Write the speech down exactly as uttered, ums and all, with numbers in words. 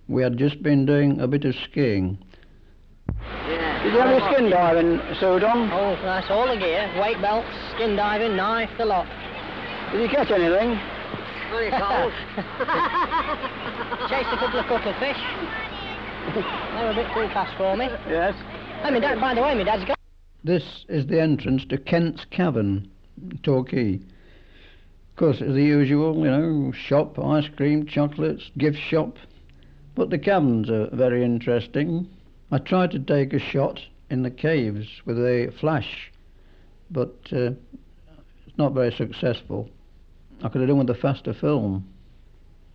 We had just been doing a bit of skiing. Yeah. Did you have any skin diving suit on? Oh, that's all the gear. Weight belts, skin diving, knife, the lot. Did you catch anything? Very cold. Chased a couple of cuttlefish. They were a bit too fast for me. Yes. And my dad, by the way, my dad's got... This is the entrance to Kent's Cavern, Torquay. Of course, it's the usual, you know, shop, ice cream, chocolates, gift shop. But the caverns are very interesting. I tried to take a shot in the caves with a flash, but uh, it's not very successful. I could have done with a faster film.